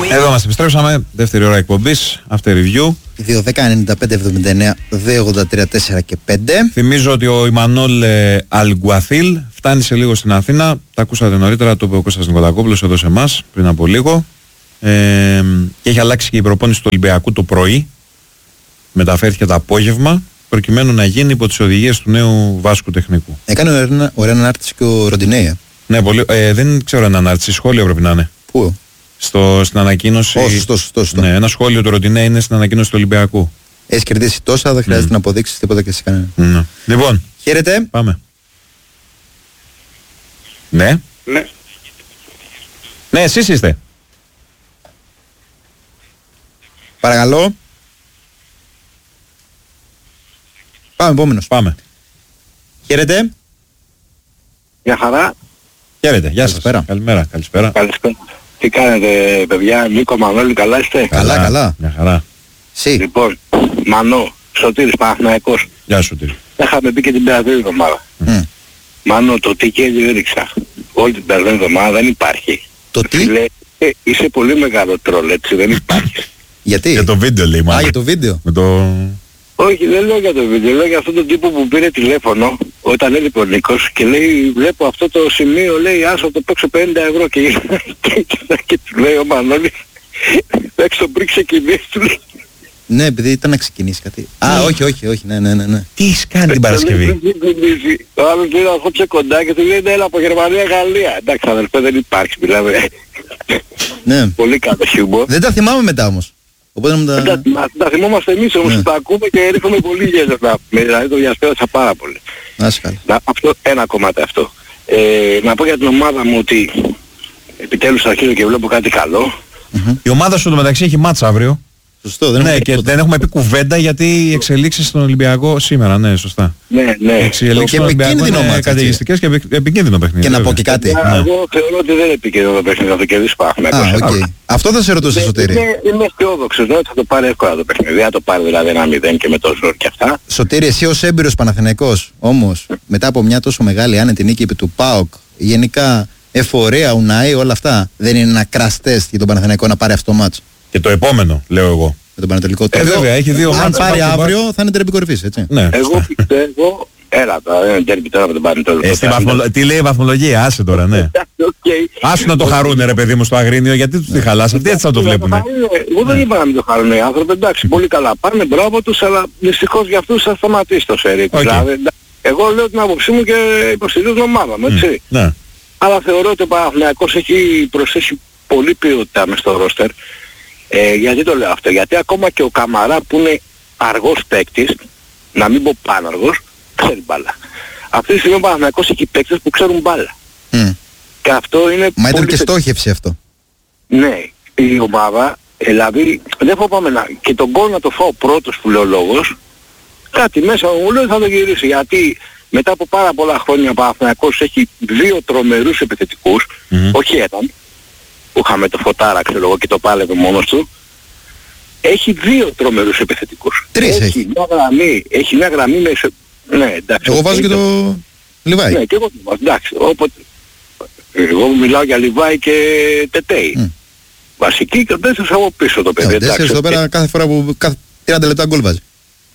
Εδώ μας επιστρέψαμε, δεύτερη ώρα εκπομπής, after review. 2-10-95-79-2-83-4 και 5. Θυμίζω ότι ο Ιμανόλ Αλγκουαθίλ φτάνει σε λίγο στην Αθήνα. Τα ακούσατε νωρίτερα, το είπε ο Κώστας Νικολακόπουλος εδώ σε εμάς πριν από λίγο. Και έχει αλλάξει και η προπόνηση του Ολυμπιακού το πρωί. Μεταφέρθηκε το απόγευμα, προκειμένου να γίνει υπό τις οδηγίες του νέου Βάσκου τεχνικού. Έκανε ωραία ανάρτηση και ο Ροντινέια. Ναι, πολύ, δεν ξέρω αν ανάρτηση, σχόλιο πρέπει να είναι. Πού? Στην ανακοίνωση. Σωστό. Ναι, ένα σχόλιο του Ροντινέ είναι στην ανακοίνωση του Ολυμπιακού. Έχει κερδίσει τόσα, δεν χρειάζεται να αποδείξει τίποτα και σε κανένα. Λοιπόν. Χαίρετε. Πάμε. Ναι. Ναι, εσείς είστε. Παρακαλώ. Πάμε, επόμενος. Πάμε. Χαίρετε. Γεια χαρά. Χαίρετε, γεια σας. Καλησπέρα. Καλησπέρα. Τι κάνετε παιδιά, Νίκο, Μανώλη, καλά είστε? Καλά. Μια χαρά. Λοιπόν, Μανώ, Σωτήρης Παναθηναϊκός. Γεια σου, Σωτήρη. Είχαμε πει και την περασμένη εβδομάδα. Μανώ, το τι και έριξα όλη την περασμένη εβδομάδα δεν υπάρχει. Το τι? Φίλε, είσαι πολύ μεγάλο τρόλ, έτσι, δεν υπάρχει. Γιατί? Για το βίντεο λέει μάλλον. Για το βίντεο. Με το... Όχι, δεν λέω για το βίντεο, λέω για αυτόν τον τύπο που πήρε τηλέφωνο όταν έλειπε ο Νίκος και λέει, βλέπω αυτό το σημείο, λέει, άσο το παίξω 50 ευρώ και του λέει ο Μανώλης, παίξω το πριν ξεκινήσει, του λέει. Ναι, επειδή ήταν να ξεκινήσει κάτι. Όχι, ναι. Τι έχεις κάνει την Παρασκευή? Ο άλλος λέει να πιο κοντά και του λέει, ναι, έλα από Γερμανία-Γαλλία. Εντάξει αδελφέ, δεν υπάρχει, μιλάμε. Ναι. Πολύ καλό χιούμορ. Δεν τα θυμάμαι μετά όμως. Οπότε τα θυμόμαστε εμείς όμως, τα ακούμε και ρίχνουμε πολύ γέλιο να πούμε, δηλαδή το διασκέδασα πάρα πολύ. Αυτό, ένα κομμάτι αυτό. Να πω για την ομάδα μου ότι επιτέλους αρχίζω και βλέπω κάτι καλό. Η ομάδα σου το μεταξύ έχει μάτς αύριο. Σωστό, δεν έχουμε πει κουβέντα γιατί οι εξελίξεις στον Ολυμπιακό σήμερα, ναι, σωστά. Ναι. Οι εξελίξεις στον Ολυμπιακό είναι καταιγιστικές και επικίνδυνο παιχνίδι. Και να πω και κάτι. Εγώ θεωρώ ότι δεν είναι επικίνδυνο το παιχνίδι, θα το κερδίσει Παναθηναϊκός. Αυτό θα σε ρωτούσα, Σωτήρη. Είμαι αισιόδοξος, ότι θα το πάρει εύκολα το παιχνίδι. Θα το πάρει δηλαδή 1-0 και με το ζόρ και αυτά. Σωτήρη, εσύ ως έμπειρος Παναθηναϊκός, όμως, μετά από μια τόσο μεγάλη άνετη νίκη επί του ΠΑΟΚ, γενικά εφορία, Ουναή, όλα αυτά, δεν είναι ένα crash test για τον Παναθηναϊκό να πάρει αυτό το μάτς? Και το επόμενο, λέω εγώ. Με τον Πανατολικό. Βέβαια, έχει δύο αν μάτς. πάρει αύριο θα είναι τερμπή κορυφής, έτσι. Ναι, εγώ πιστεύω, έλα τώρα, δεν είναι τέρμπι τώρα με τον Πανατολικό. Τι λέει η βαθμολογία, άσε τώρα, ναι. Άσε να το χαρούνε ρε παιδί μου στο Αγρίνιο, γιατί τους τη χαλάσαν, τι έτσι θα το βλέπουνε. Εγώ δεν είπα να μην το χαρούν οι άνθρωποι, εντάξει, πολύ καλά πάνε, μπράβο τους, αλλά δυστυχώς για αυτούς θα σταματήσει το σερί. Εγώ λέω την άποψή μου και υποστηρίζω την ομάδα μου, έτσι. Αλλά θεωρώ ότι ο Παναθηναϊκός έχει προσθέσει πολύ ποιότητα μες στο ρόστερ. Γιατί το λέω αυτό? Γιατί ακόμα και ο Καμαρά που είναι αργός παίκτης, να μην πω πάναργος, ξέρει μπάλα. Αυτή τη στιγμή ο Παναθηναϊκός έχει παίκτες που ξέρουν μπάλα. Και αυτό είναι... Μα ήταν και στόχευση αυτό. Ναι, η ομάδα, δηλαδή δεν φοβάμαι και τον γκολ να το φάω πρώτος που λέω λόγος, κάτι μέσα μου λέει θα το γυρίσει. Γιατί μετά από πάρα πολλά χρόνια ο Παναθηναϊκός έχει δύο τρομερούς επιθετικούς, όχι έναν, που είχαμε το Φωτάρα ξέρω εγώ και το πάλευε μόνος του, έχει δύο τρομερούς επιθετικούς. Τρεις έχει. Έχει μια γραμμή με... Ναι, εντάξει. Εγώ βάζω και το Λιβάη. Ναι, και εγώ το βάζω, εντάξει. Όποτε... Εγώ μιλάω για Λιβάη και Τετέι. Βασική και ο Ντέσσερς από πίσω το παιδί. Ο Ντέσσερς εδώ πέρα κάθε φορά που κάθε 30 λεπτά γκολ βάζει.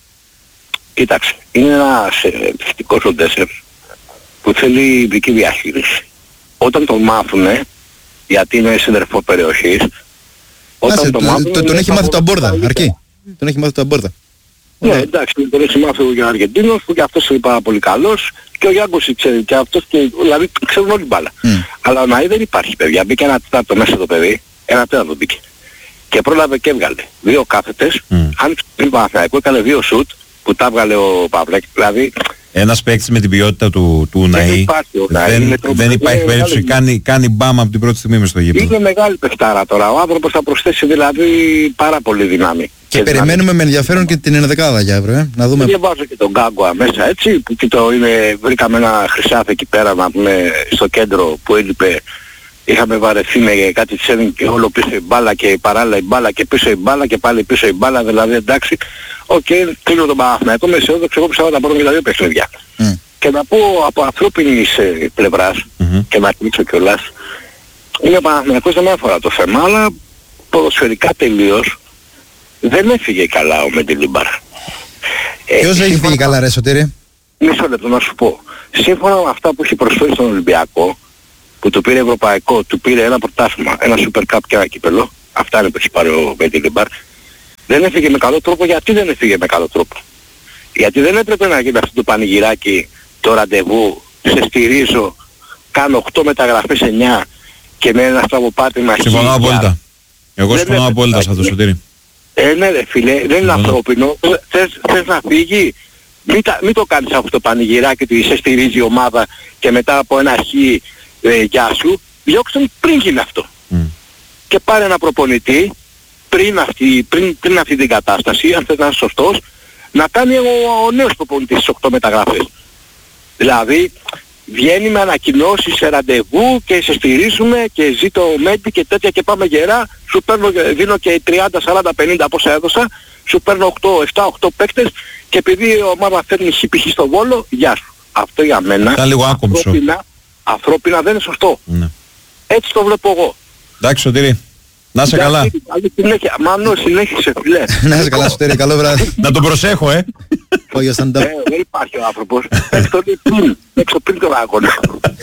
Κοίταξε, είναι ένας επιθετικός ο Ντέσσερς που θέλει ειδική διαχείριση. Όταν τον μάθουνε, γιατί είναι σύνδερφο περιοχής, τον έχει μάθει το Αμπόρδα, αρκεί. Τον έχει μάθει το Αμπόρδα. Ναι, εντάξει, τον έχει μάθει ο Αργεντίνος που και αυτός είναι πάρα πολύ καλός και ο Γιάνγκος ξέρει και αυτός και δηλαδή ξέρουν όλοι μπάλα. Αλλά ο Ναή δεν υπάρχει παιδιά, μπήκε ένα τέταρτο μέσα το παιδί, ένα τέταρτο μπήκε. Και πρόλαβε και έβγαλε δύο κάθετες, άνοιξε πριν Παναθηναϊκό, έκανε δύο σουτ που τα έβγαλε ο Παυλάκης, δηλαδή... Ένας παίκτης με την ποιότητα του Ναή δεν υπάρχει περίπτωση, κάνει μπαμ από την πρώτη στιγμή μες στο γήπεδο. Είναι μεγάλη παιχτάρα τώρα, ο άνθρωπος θα προσθέσει δηλαδή πάρα πολύ δύναμη. Και περιμένουμε με ενδιαφέρον και την ενδεκάδα για αύριο, να δούμε. Και βάζω και τον Γκάγκουα μέσα έτσι, που βρήκαμε ένα χρυσάφι εκεί πέρα να πούμε στο κέντρο που έλειπε. Είχαμε βαρεθεί με κάτι τσέρνι και όλο πίσω η μπάλα και παράλληλα η μπάλα και πίσω η μπάλα και πάλι πίσω η μπάλα, δηλαδή εντάξει. Κλείνω τον Παναθηναϊκό, με αισιόδοξο, εγώ πιστεύω να τα πάρω και τα δύο παιχνίδια. Και να πω από ανθρώπινης πλευράς και να κλείσω κιόλας, είναι ο Παναθηναϊκός δεν αφορά το θέμα, αλλά ποδοσφαιρικά τελείως δεν έφυγε καλά ο Μεντιλίμπαρ. Ποιος έχει φύγει καλά ρε Σωτήρη? Μισό λεπτό να σου πω. Σύμφωνα με αυτά που έχει προσφέρει στον Ολυμπιακό, που του πήρε ευρωπαϊκό, του πήρε ένα πρωτάθλημα, ένα Super Cup και ένα κύπελο, αυτά είναι που έχει πάρει ο Μεντιλίμπαρ, δεν έφυγε με καλό τρόπο. Γιατί δεν έφυγε με καλό τρόπο? Γιατί δεν έπρεπε να γίνει αυτό το πανηγυράκι, το ραντεβού, σε στηρίζω, κάνω 8 μεταγραφές 9 και με ένα στραβοπάτημα. Συμφωνώ απόλυτα. Εγώ συμφωνώ απόλυτα σε αυτό, Σωτήρη. Ναι ρε φίλε, δεν είναι ανθρώπινο. Θες να φύγει? Μην το κάνεις αυτό το πανηγυράκι ότι σε στηρίζει η ομάδα και μετά από ένα γεια σου. Διώξτε τον πριν γίνει αυτό. Και πάρε ένα προπονητή πριν αυτή την κατάσταση, αν θες να είσαι σωστός, να κάνει ο νέος προπονητής στις 8 μεταγραφές. Δηλαδή βγαίνει με ανακοινώσεις σε ραντεβού και σε στηρίζουμε και ζήτω Μέντι και τέτοια και πάμε γερά, σου παίρνω, δίνω και 30, 40, 50 πόσα έδωσα, σου παίρνω 7-8 παίκτες και επειδή η ομάδα φέρνει χ στο Βόλο, γεια σου. Αυτό για μένα ανθρώπινα δεν είναι σωστό. Ναι. Έτσι το βλέπω εγώ. Εντάξει Σωτήρη, να είσαι καλά. Μάνο, συνέχισε φίλε. Να είσαι καλά Σωτήρη, καλό βράδυ. Να τον προσέχω δεν υπάρχει ο άνθρωπος. Έξω πριν τον αγώνα.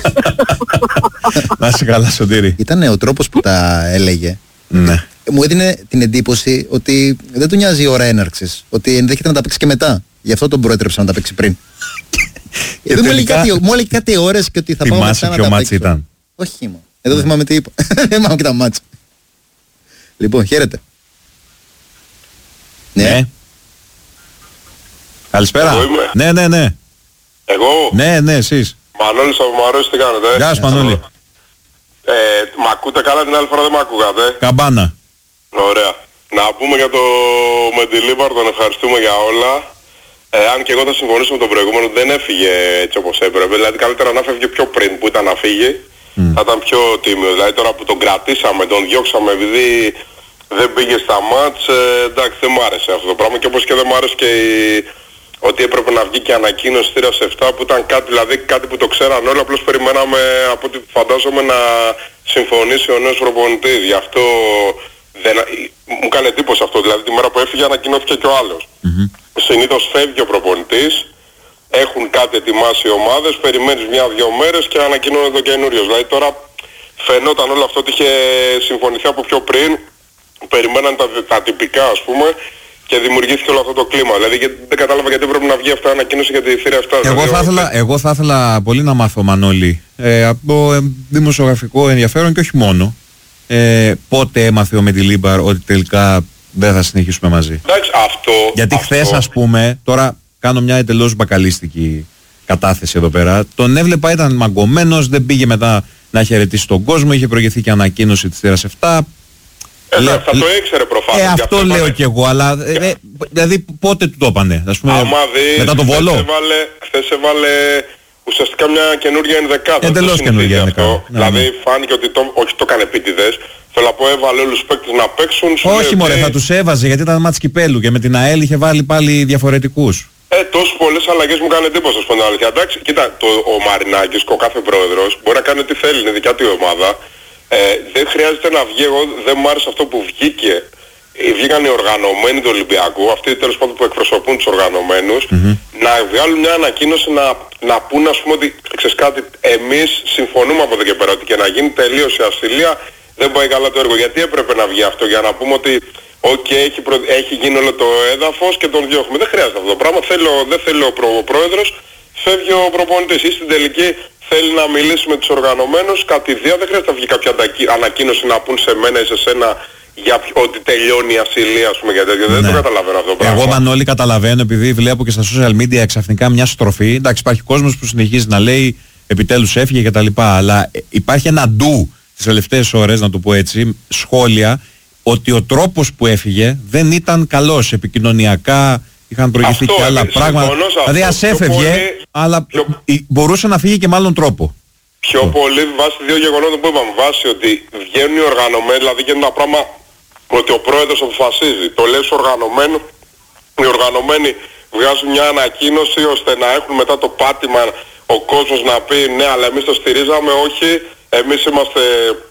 Να είσαι καλά Σωτήρη. Ήταν ο τρόπος που τα έλεγε. Ναι. Μου έδινε την εντύπωση ότι δεν του νοιάζει η ώρα έναρξης. Ότι ενδέχεται να τα παίξει και μετά. Γι' αυτό τον προέτρεψα να τα παίξει πριν. Εδώ μου έλεγε κάτι ώρες και ότι θα πάω μετά να τα παίξω. Ήταν. Όχι μου. Εδώ δεν θυμάμαι τι είπα. Δεν θυμάμαι και τα μάτσα. Λοιπόν, χαίρετε. Ναι. Καλησπέρα. Ναι. Εγώ. Ναι, εσείς. Μανώλης από Μαρώσεις, τι κάνετε? Γεια σας Μανώλη. Μ' ακούτε καλά? Την άλλη φορά δεν μ' ακούγατε. Καμπάνα. Ωραία. Να πούμε για το Μεντιλίμπαρ, τον ευχαριστούμε για όλα. Αν και εγώ θα συμφωνήσω με τον προηγούμενο, δεν έφυγε έτσι όπως έπρεπε. Δηλαδή καλύτερα να φεύγει πιο πριν που ήταν να φύγει. Θα ήταν πιο τίμιο. Δηλαδή τώρα που τον κρατήσαμε, τον διώξαμε επειδή δεν πήγε στα μάτς, εντάξει δεν μ' άρεσε αυτό το πράγμα. Και όπως και δεν μ' άρεσε και ότι έπρεπε να βγει και ανακοίνωση θύρας 7 που ήταν κάτι, δηλαδή κάτι που το ξέραν όλοι, απλώς περιμέναμε από ό,τι φαντάζομαι να συμφωνήσει ο νέος προπονητής. Γι' αυτό μου έκανε εντύπωση αυτό, δηλαδή τη μέρα που έφυγε ανακοινώθηκε και ο άλλος. Συνήθως φεύγει ο προπονητής, έχουν κάτι ετοιμάσει οι ομάδες, περιμένεις 1-2 μέρες και ανακοινώνεται το καινούριος. Δηλαδή τώρα φαινόταν όλο αυτό ότι είχε συμφωνηθεί από πιο πριν, περιμέναν τα τυπικά ας πούμε, και δημιουργήθηκε όλο αυτό το κλίμα. Δηλαδή δεν κατάλαβα γιατί πρέπει να βγει αυτή η ανακοίνωση για τη θύρα 7. Εγώ θα ήθελα πολύ να μάθω Μανώλη από δημοσιογραφικό ενδιαφέρον και όχι μόνο. Πότε έμαθε ο Μεντιλίμπαρ ότι τελικά δεν θα συνεχίσουμε μαζί. Εντάξει, αυτό. Γιατί χθες ας πούμε, τώρα κάνω μια εντελώς μπακαλίστικη κατάθεση εδώ πέρα, τον έβλεπα ήταν μαγκωμένος, δεν πήγε μετά να χαιρετήσει τον κόσμο, είχε προηγηθεί και ανακοίνωση της θύρας 7. Θα το ήξερε προφανώς. Αυτό λέω κι εγώ, αλλά δηλαδή πότε του το είπανε, ας πούμε, μετά το Βόλο. Χθες έβαλε ουσιαστικά μια καινούργια ενδεκάδα. Εντελώς καινούργια ενδεκάδα. Δηλαδή φάνηκε ότι όχι το έκανε επίτηδες. Θέλω να πω έβαλε όλους τους παίκτες να παίξουν. Όχι μωρέ, θα τους έβαζε γιατί ήταν μάτς κυπέλου και με την ΑΕΛ είχε βάλει πάλι διαφορετικούς. Τόσες πολλές αλλαγές μου κάνει εντύπωση, ας πούμε, αλήθεια. Εντάξει, κοίτα, ο Μαρινάκης, ο κάθε πρόεδρος, μπορεί να κάνει ό,τι θέλει, είναι δικιά του η ομάδα. Δεν χρειάζεται να βγει, εγώ δεν μου άρεσε αυτό που βγήκε. Βγήκαν οι οργανωμένοι του Ολυμπιακού, αυτοί τέλος πάντων που εκπροσωπούν τους οργανωμένους, να βγάλουν μια ανακοίνωση να πούν ας πούμε ότι ξέρεις κάτι, εμείς συμφωνούμε από εδώ και πέρα ότι και να γίνει τελείως η ασυλία δεν πάει καλά το έργο. Γιατί έπρεπε να βγει αυτό? Για να πούμε ότι έχει γίνει όλο το έδαφος και τον διώχνουμε. Δεν χρειάζεται αυτό το πράγμα. Δεν θέλει ο πρόεδρος, φεύγει ο προπονητής. Ή στην τελική θέλει να μιλήσει με τους οργανωμένους, κατηδία δεν χρειάζεται να βγει κάποια ανακοίνωση να πούν σε μένα ή σε σένα για ότι τελειώνει η ασυλία, ας πούμε, για τέτοιο. Δεν το καταλαβαίνω αυτό το πράγμα. Εγώ Μανώλη καταλαβαίνω, επειδή βλέπω και στα social media ξαφνικά μια στροφή. Εντάξει, υπάρχει κόσμος που συνεχίζει να λέει επιτέλους έφυγε κτλ. Αλλά υπάρχει ένα ντου τις τελευταίες ώρες, να το πω έτσι, σχόλια, ότι ο τρόπος που έφυγε δεν ήταν καλός επικοινωνιακά. Είχαν προηγηθεί και άλλα πράγματα. Δηλαδή ας έφευγε, αλλά μπορούσε να φύγει και με άλλον τρόπο. Πιο πολύ βάσει δύο γεγονότων που είπαμε. Βάσει ότι βγαίνουν οι οργανωμένοι, δηλαδή γίνεται ένα πράγμα ότι ο πρόεδρος αποφασίζει. Το λέει στους οργανωμένους, οι οργανωμένοι βγάζουν μια ανακοίνωση ώστε να έχουν μετά το πάτημα ο κόσμος να πει ναι, αλλά εμείς το στηρίζαμε, όχι, εμείς είμαστε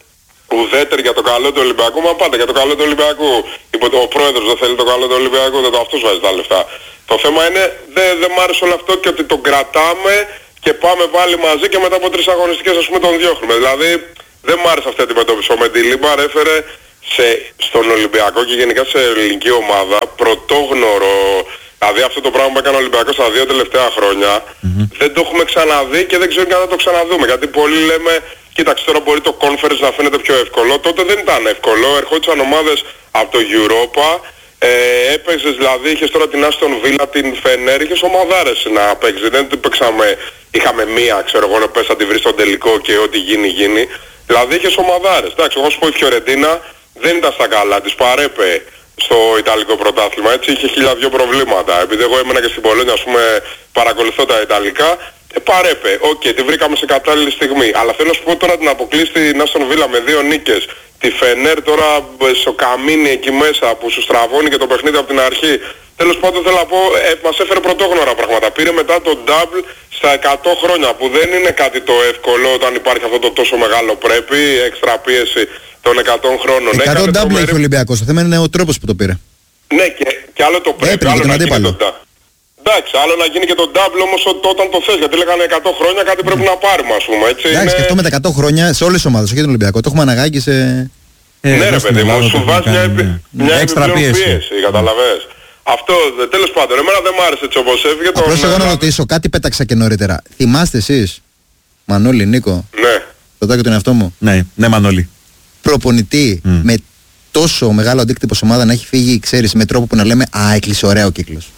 ουδέτεροι για το καλό του Ολυμπιακού, μα πάντα για το καλό του Ολυμπιακού. Ο πρόεδρος δεν θέλει το καλό του Ολυμπιακού, δεν το αυτός βάζει τα λεφτά. Το θέμα είναι, δεν μ' άρεσε όλο αυτό και ότι τον κρατάμε και πάμε πάλι μαζί και μετά από 3 αγωνιστικές ας πούμε τον διώχνουμε. Δηλαδή δεν μ' άρεσε αυτή η αντιμετώπιση. Ο Μεντιλίμπαρ έφερε στον Ολυμπιακό και γενικά σε ελληνική ομάδα πρωτόγνωρο. Δηλαδή αυτό το πράγμα που έκανε ο Ολυμπιακός στα 2 τελευταία χρόνια δεν το έχουμε ξαναδεί και δεν ξέρω και αν θα το ξαναδούμε. Γιατί πολλοί λέμε, κοίταξε τώρα μπορεί το conference να φαίνεται πιο εύκολο. Τότε δεν ήταν εύκολο. Ερχόντουσαν ομάδες από το Europa. Έπαιζες δηλαδή, είχες τώρα την Aston Villa, την Fener, είχες ομαδάρες να παίξεις. Δεν παίξαμε, είχαμε μία, ξέρω εγώ, να πες θα τη βρεις στον τελικό και ό,τι γίνει γίνει. Δηλαδή είχες ομαδάρες. Εντάξει, εγώ σου πω η Φιωρεντίνα δεν ήταν στα καλά, της παρέπε στο Ιταλικό πρωτάθλημα, έτσι είχε 1002 προβλήματα. Επειδή εγώ έμενα και στην Πολόνια, ας πούμε, παρακολουθώ τα Ιταλικά, παρέπε. Οκ, τη βρήκαμε σε κατάλληλη στιγμή. Αλλά θέλω να σου πω τώρα την αποκλείσει την Aston Villa με 2 νίκες. Τη Φενέρ τώρα στο καμίνι εκεί μέσα που σου στραβώνει και το παιχνίδι από την αρχή. Τέλος πάντων θέλω να πω, μας έφερε πρωτόγνωρα πράγματα. Πήρε μετά το double στα 100 χρόνια που δεν είναι κάτι το εύκολο όταν υπάρχει αυτό το τόσο μεγάλο πρέπει, έξτρα πίεση των 100 χρόνων. 100 double έχει ο Ολυμπιακός, το θέμα είναι ο τρόπος που το πήρε. Ναι και άλλο το πρέπει, άλλο να γίνει το double. Εντάξει, άλλο να γίνει και το double όμως όταν το θες, γιατί λέγανε 100 χρόνια κάτι πρέπει να πάρουμε ας πούμε, έτσι. Εντάξει, και αυτό με τα 100 χρόνια σε όλες τις ομάδες, όχι τον Ολυμπιακό, το έχουμε αναγκάγει σε... Ναι ρε παιδί μου, σου βάζει μια επιπλέον πίεση, καταλαβες. Αυτό, τέλος πάντων, εμένα δεν μ' άρεσε έτσι όπως έφυγε. Απλώς εγώ να ρωτήσω, κάτι πέταξα και νωρίτερα. Θυμάστε εσείς, Μανώλη, Νίκο? Ναι. Ρωτάω και τον εαυτό μου. Ναι, Μανώλη. Προπονητή με τόσο μεγάλο αντίκτυπο σε ομάδα να έχει φύγει, ξέρεις, με τρόπο που να λέμε «Α, έκλεισε ωραίο ο κύκλος».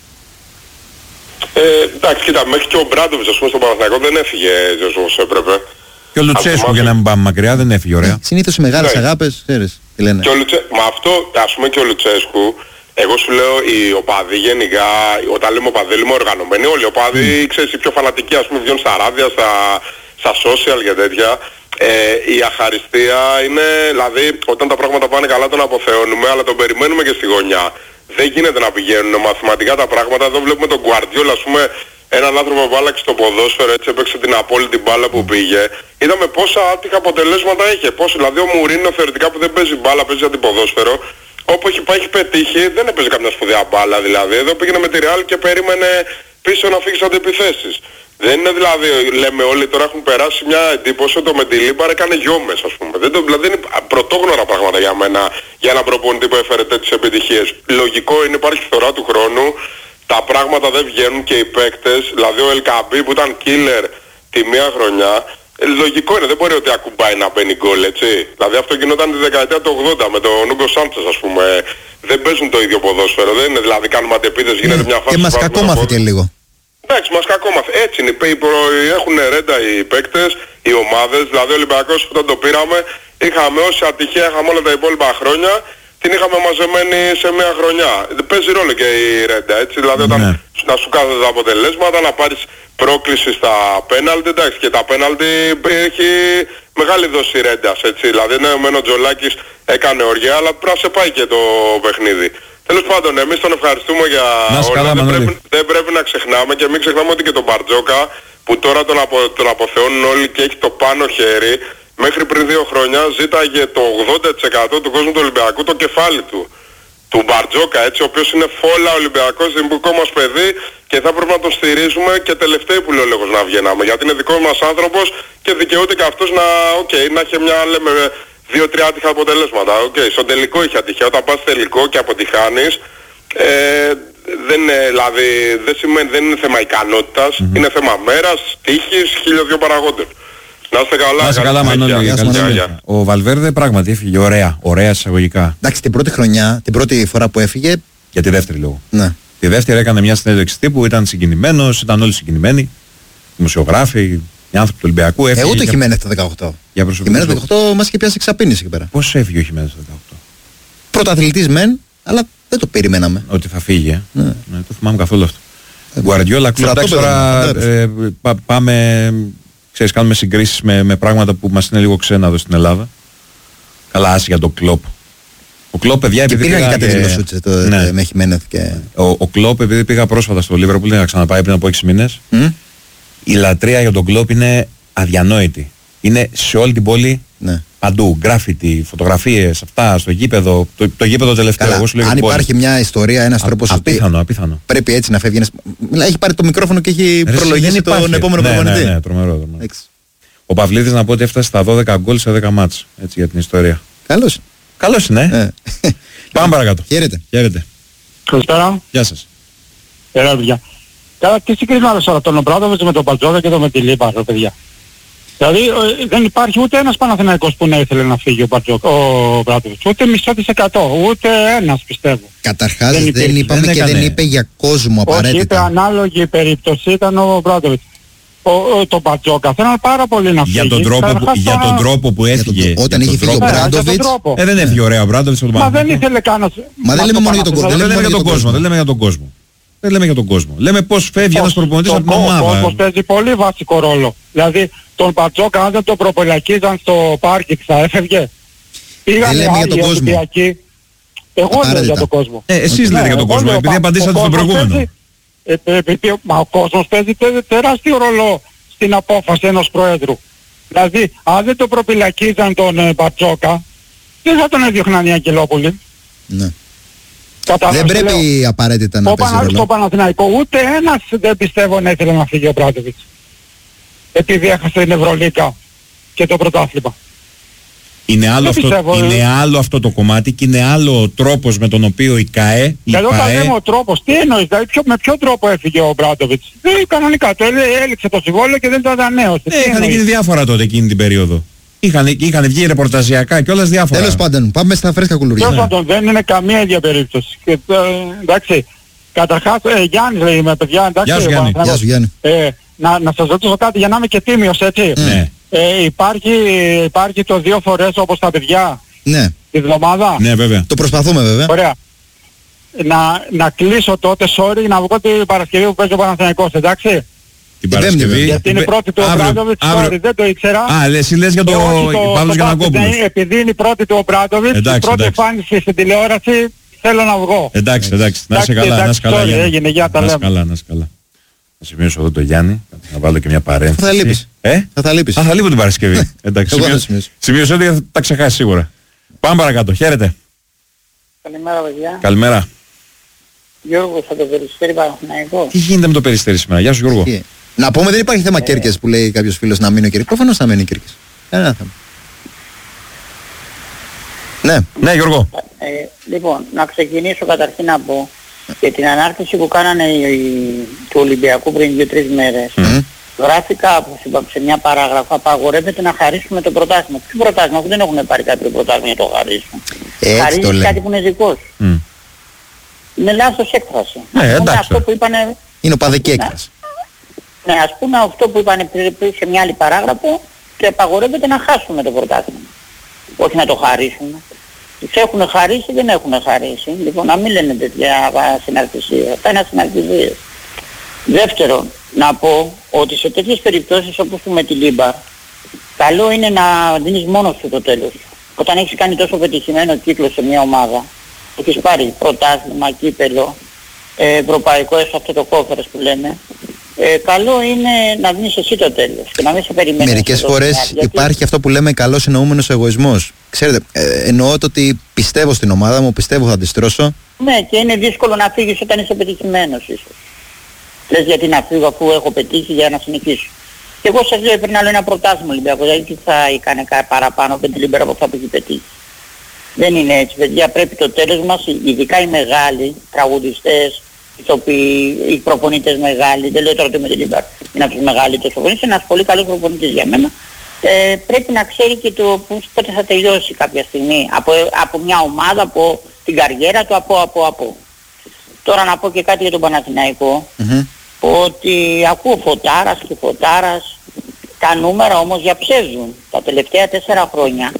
Εντάξει, κοίτα, μέχρι και ο Μπράντοβιτς, ας πούμε, στον Παναθηναϊκό δεν έφυγε όπως έπρεπε. Και ο Λουτσέσκου, για να μην πάμε μακριά, δεν έφυγε ωραία. Συνήθως οι μεγάλες αγάπες, ξέρεις, τι λένε. Μα αυτό, ας πούμε και ο Λουτσέσκου, εγώ σου λέω οι οπαδοί γενικά, όταν λέμε οπαδοί, λέμε οργανωμένοι, όλοι οι οπαδοί, ξέρεις, οι πιο φανατικοί, ας πούμε, βγαίνουν στα ράδια, στα social και τέτοια. Η αχαριστία είναι, δηλαδή, όταν τα πράγματα πάνε καλά τον αποθεώνουμε, αλλά τον περιμένουμε και στη γωνιά. Δεν γίνεται να πηγαίνουν μαθηματικά τα πράγματα. Εδώ βλέπουμε τον Γκουαρντιόλα, ας πούμε, έναν άνθρωπο που άλλαξε το ποδόσφαιρο, έτσι έπαιξε την απόλυτη μπάλα που πήγε. Είδαμε πόσα άτυχα αποτελέσματα είχε. Δηλαδή ο Μουρίνο θεωρητικά που δεν παίζει μπάλα, παίζει αντιποδόσφαιρο. Όπου έχει πάει, έχει πετύχει, δεν έπαιζε καμιά σπουδαία μπάλα δηλαδή. Εδώ πήγαινε με τη Real και περίμενε πίσω να φύγει αντιπιθέσεις. Δεν είναι δηλαδή, λέμε όλοι τώρα έχουν περάσει μια εντύπωση ότι το Μεντιλίμπαρ έκανε γιόμες ας πούμε. Δηλαδή είναι πρωτόγνωρα πράγματα για μένα για έναν προπονητή που έφερε τέτοιες επιτυχίες. Λογικό είναι, υπάρχει φθορά του χρόνου, τα πράγματα δεν βγαίνουν και οι παίκτες, δηλαδή ο Ελκαμπή που ήταν killer τη μία χρονιά, λογικό είναι, δεν μπορεί ότι ακουμπάει να μπαίνει γκολ, έτσι. Δηλαδή αυτό γινόταν τη δεκαετία του 80 με τον Ούγκο Σάντσες ας πούμε. Δεν παίζουν το ίδιο ποδόσφαιρο, δεν είναι δηλαδή κάνουμε αντεπίθεση, γίνεται μια φάση. Και μας κακόμαθε και λίγο. Εντάξει, μας κακόμαθε. Έτσι είναι. Έχουν ρέντα οι παίκτες, οι ομάδες. Δηλαδή ο Ολυμπιακός όταν το πήραμε, είχαμε όση ατυχία, είχαμε όλα τα υπόλοιπα χρόνια, την είχαμε μαζεμένη σε μια χρονιά. Παίζει ρόλο και η ρέντα, έτσι. Δηλαδή όταν να σου κάθεται τα αποτελέσματα, να πάρεις πρόκληση στα πέναλτι, εντάξει, και τα πέναλτι έχει μεγάλη δόση ρέντας, έτσι. Δηλαδή ναι, ο Τζολάκης έκανε οργιά, αλλά πρέπει να σε πάει και το παιχνίδι. Τέλος πάντων, εμείς τον ευχαριστούμε για όλα. Δεν πρέπει να ξεχνάμε και μην ξεχνάμε ότι και τον Μπαρτζόκα που τώρα τον αποθεώνουν όλοι και έχει το πάνω χέρι, μέχρι πριν 2 χρόνια ζήταγε το 80% του κόσμου του Ολυμπιακού το κεφάλι του Μπαρτζόκα, έτσι, ο οποίος είναι φόλα Ολυμπιακός, δημιουργικό μας παιδί και θα πρέπει να τον στηρίζουμε και τελευταίοι που λέω λόγος να βγαίναμε, γιατί είναι δικός μας άνθρωπος και δικαιούται και αυτός να έχει μια, λέμε, 2-3 άτυχα αποτελέσματα. Στον τελικό είχε ατυχία. Όταν πας τελικό και αποτυχάνεις, δεν είναι θέμα ικανότητας, είναι θέμα μέρας, τύχης, 1002 παραγόντων. Να είστε καλά. Να είστε καλά, Μανώλη. Ο Βαλβέρδε πράγματι έφυγε ωραία εισαγωγικά. Εντάξει, την πρώτη χρονιά, την πρώτη φορά που έφυγε. Για τη δεύτερη λόγω. Ναι. Τη δεύτερη έκανε μια συνέντευξη τύπου, ήταν συγκινημένος, ήταν όλοι συγκινημένοι. Δημοσιογράφοι, οι άνθρωποι του Ολυμπιακού. Εγώ το Χιμένεθ το 18. Για Χιμένεθ το 18 μας είχε πιάσει εξαπίνηση εκεί πέρα. Πώς έφυγε ο Χιμένεθ το 18? Πρωταθλητής μεν, αλλά δεν το περιμέναμε. Ότι θα φύγει. Ναι, το θυμάμαι καθόλου αυτό. Γκουαρντιόλα, εντάξει τώρα πάμε, ξέρεις, κάνουμε συγκρίσεις με πράγματα που μας είναι λίγο ξένα εδώ στην Ελλάδα. Καλά, άσε για τον Κλόπ. Ο Κλόπ, παιδιά, επειδή πήγα και κάτι δηλωσούτσες με Χιμένεθ και... Ο Κλόπ, επειδή πήγα πρόσφατα στο Λίβερπουλ, να ξαναπάει πριν από 6 μήνες, η λατρεία για τον Κλόπ είναι αδιανόητη. Είναι σε όλη την πόλη. Ναι. Παντού. Γκράφιτι, φωτογραφίες, αυτά στο γήπεδο. Το γήπεδο τελευταίο. Καλά, αν υπάρχει μια ιστορία, ένας τρόπος. Απίθανο. Πρέπει έτσι να φεύγει. Έχει πάρει το μικρόφωνο και έχει προλογίσει τον επόμενο προπονητή. Ναι, τρομερό. Ο Παυλίδης να πω ότι έφτασε στα 12 γκολ σε 10 μάτς. Έτσι για την ιστορία. Καλώς είναι. Πάμε παρακάτω. Χαίρετε. Καλησπέρα. Γεια σας. Παιδιά. Καλά, τι συγκρίνουμε τώρα τον Ομπράντοβιτς με τον Μπατζόκα και τον Μεντιλίμπαρ, παιδιά. Δηλαδή δεν υπάρχει ούτε ένας Παναθηναϊκός που να ήθελε να φύγει ο Ομπράντοβιτς. Ούτε μισό της εκατό. Ούτε ένας πιστεύω. Καταρχάς δεν είπαμε και δεν είπε για κόσμο απαραίτητα. Όχι, είπε ανάλογη περίπτωση ήταν ο Ομπράντοβιτς. Το Μπατζόκα θέλανε πάρα πολύ να φύγει. Για τον τρόπο που έφυγε. Όταν είχε φύγει ο Ομπράντοβιτς. Δεν έφυγε ωραία ο Ομπράντοβιτς. Μα δεν ήθελε κανένας. Μα δεν λέμε μόνο για τον κόσμο. Δεν λέμε για τον κόσμο. Λέμε πώς φεύγει ένας προπονητής από την ομάδα. Ο κόσμος παίζει πολύ βασικό ρόλο. Δηλαδή τον Μπατζόκα αν δεν τον προπολιακίζαν στο πάρκινγκ θα έφευγε. Δεν λέμε για τον κόσμο. Εγώ λέω για τον κόσμο. Εσείς λέτε για τον κόσμο, επειδή απαντήσατε στον προηγούμενο. Μα ο κόσμος παίζει τεράστιο ρόλο στην απόφαση ενός πρόεδρου. Δηλαδή αν δεν τον προπυλακίζαν τον Μπατζόκα δεν θα τον έδιωχναν οι Αγγελόπουλοι. Ναι. Δεν πρέπει απαραίτητα να παίζει ρόλο. Στο Παναθηναϊκό ούτε ένας δεν πιστεύω να ήθελε να φύγει ο Μπράντοβιτς. Επειδή έχασε την Ευρωλίγκα και το πρωτάθλημα. Είναι άλλο αυτό το κομμάτι και είναι άλλο ο τρόπος με τον οποίο η ΚΑΕ... Και όταν λέμε ο τρόπος, τι εννοείς, δηλαδή με ποιο τρόπο έφυγε ο Μπράντοβιτς. Κανονικά, το έληξε το συμβόλαιο και δεν το ανανέωσε. Είχαν γίνει διάφορα τότε εκείνη την περίοδο. Είχαν βγει ρεπορταζιακά και όλας διάφορα. Τέλος πάντων, πάμε στα φρέσκα κουλουριά. Τέλος πάντων, δεν είναι καμία ίδια περίπτωση. Εντάξει, καταρχάς, Γιάννης λέει με παιδιά, εντάξει. Γεια σου Γιάννη. Να σας ρωτήσω κάτι για να είμαι και τίμιος, έτσι. Ναι. Υπάρχει το 2 φορές όπως τα παιδιά. Ναι. Τη εβδομάδα. Ναι, βέβαια. Το προσπαθούμε βέβαια. Ωραία. Να κλείσω τότε, sorry, να βγω την Παρασκευή που παίζει ο Παναθηναϊκός, εντάξει. Την Παρασκευή. Γιατί είναι η πρώτη του Ομπράντοβιτς, sorry, δεν το ήξερα. Εσύ λες για το Παύλος Γιαννακόπουλος. Επειδή είναι η πρώτη του Ομπράντοβιτς, η πρώτη εμφάνιση στην τηλεόραση, θέλω να βγω. Εντάξει. Να είσαι καλά, να είσαι καλά. Έγινε, για τα λέμε. Να είσαι καλά. Θα σημειώσω εδώ το Γιάννη, να βάλω και μια παρένθεση. Θα λείπεις. Θα λείπεις. Θα λείπω την Παρασκευή. Εντάξει, σημειώσω ότι θα τα ξεχάσει σίγουρα. Πάμε παρακάτω. Χαίρετε. Καλημέρα παιδιά. Καλημέρα. Γιώργος από το Περιστέρι Παναθηναϊκό. Τι γίνεται με το Περιστέρι σήμερα? Γεια σου Γιώργο. Να πούμε δεν υπάρχει θέμα Κέρκες που λέει κάποιος φίλος να μείνει ο Κέρκες. Προφανώς θα μείνει ο Κέρκες. Ένα θέμα. Ναι Γιώργο. Λοιπόν, να ξεκινήσω καταρχήν να πω για την ανάρτηση που κάνανε του Ολυμπιακού πριν 2-3 μέρες. Γράφει κάπου σε μια παράγραφο απαγορεύεται να χαρίσουμε το πρωτάθλημα. Ποιο πρωτάθλημα, αφού δεν έχουν πάρει κάποιο πρωτάθλημα για το χαρίσουν. Χαρίζεις κάτι που είναι δικό σου. Είναι λάθος έκφραση. Αυτό που είπανε... Είναι οπαδική έκφραση. Ναι, ας πούμε αυτό που είπανε πριν σε μια άλλη παράγραφο και απαγορεύεται να χάσουμε το πρωτάθλημα. Όχι να το χαρίσουμε. Τους έχουν χαρίσει, δεν έχουν χαρίσει. Λοιπόν, να μην λένε τέτοια συναρτησία. Αυτά είναι ασυναρτησίες. Δεύτερον, να πω ότι σε τέτοιες περιπτώσεις όπως με τη Λίμπαρ, καλό είναι να δίνεις μόνος σου το τέλος. Όταν έχεις κάνει τόσο πετυχημένο κύκλο σε μια ομάδα, έχεις πάρει πρωτάθλημα, κύπελο, ευρωπαϊκό, έστω αυτό το κόφερες που λέμε, καλό είναι να δίνεις εσύ το τέλος και να μην σε περιμένεις. Μερικές φορές υπάρχει αυτό που λέμε καλός εννοούμενος εγωισμός. Ξέρετε, εννοώ το ότι πιστεύω στην ομάδα μου, πιστεύω θα τη στρώσω. Ναι, και είναι δύσκολο να φύγεις όταν είσαι πετυχημένος ίσως. Λες γιατί να φύγω αφού έχω πετύχει για να συνεχίσω. Και εγώ σας λέω πριν άλλο ένα πρωτάθλημα Ολυμπιακό, δηλαδή τι θα έκανε παραπάνω από την Λίμπερα από αυτά που έχει πετύχει. Δεν είναι έτσι παιδιά, πρέπει το τέλος μας, ειδικά οι μεγάλοι τραγουδιστές, οι προπονητές μεγάλοι, δεν λέω τώρα ότι με την Λίμπερα είναι από τους μεγαλύτερους προπονητές, είναι ένας πολύ καλός προπονητής για μένα. Πρέπει να ξέρει και το πότε θα τελειώσει κάποια στιγμή από μια ομάδα, από την καριέρα του, από. Τώρα να πω και κάτι για τον Παναθηναϊκό, ότι ακούω Φωτάρας, τα νούμερα όμως διαψεύδουν. Τα τελευταία 4 χρόνια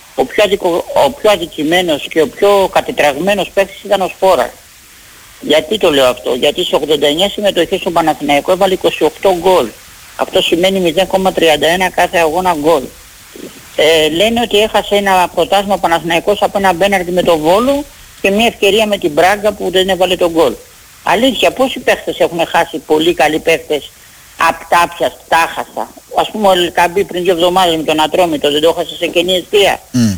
ο πιο αδικημένος και ο πιο κατετραγμένος παίκτης ήταν ο Σπόραρ. Γιατί το λέω αυτό? Γιατί σε 89 συμμετοχές στον Παναθηναϊκό έβαλε 28 γκολ. Αυτό σημαίνει 0,31 κάθε αγώνα γκολ. Λένε ότι έχασε ένα πρωτάθλημα Παναθηναϊκός από ένα μπέναρτι με το Βόλο και μια ευκαιρία με την Μπράγκα που δεν έβαλε τον γκολ. Αλήθεια, πόσοι παίχτες έχουν χάσει, πολύ καλοί παίχτες, Απτά πια, τα χάσα. Ας πούμε ο Ελκαμπή πριν 2 εβδομάδες με τον Ατρόμητο δεν το έχασε σε κενή αιστεία.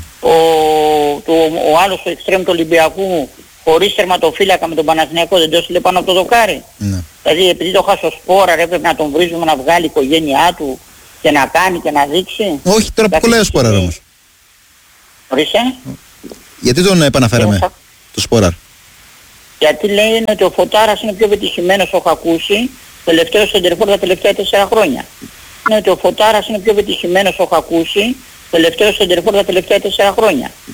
Ο άλλος του εξτρέμ του Ολυμπιακού χωρίς τερματοφύλακα με τον Παναθηναϊκό δεν το έστειλε πάνω από το δοκάρι. Δηλαδή επειδή το χάσω Σπόρα έπρεπε να τον βρίζουμε να βγάλει η οικογένειά του και να κάνει και να δείξει. Όχι, τώρα που κολλάει ο Σπόρα όμως. Ορίστε. Γιατί τον επαναφέραμε, το Σπόρα? Γιατί λέει ότι ο Φωτάρας είναι πιο πετυχημένος ο Χακούση, τελευταίος σεντερφόρ τα τελευταία 4 χρόνια. Είναι ότι ο Φωτάρας είναι πιο πετυχημένος ο Χακούση, τελευταίος σεντερφόρ τα τελευταία 4 χρόνια.